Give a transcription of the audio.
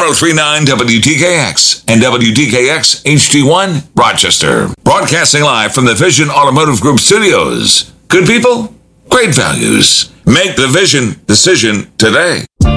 1039 WDKX and WDKX HD1 Rochester. Broadcasting live from the Vision Automotive Group studios. Good people, great values. Make the Vision decision today.